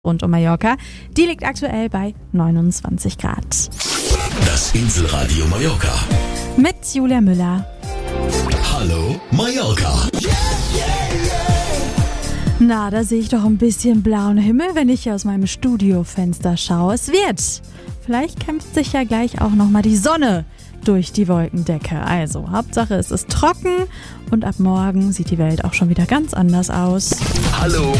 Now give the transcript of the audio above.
rund um Mallorca. Die liegt aktuell bei 29 Grad. Das Inselradio Mallorca. Mit Julia Müller. Hallo Mallorca. Na, da sehe ich doch ein bisschen blauen Himmel, wenn ich hier aus meinem Studiofenster schaue. Es wird. Vielleicht kämpft sich ja gleich auch nochmal die Sonne durch die Wolkendecke. Also, Hauptsache es ist trocken und ab morgen sieht die Welt auch schon wieder ganz anders aus. Hallo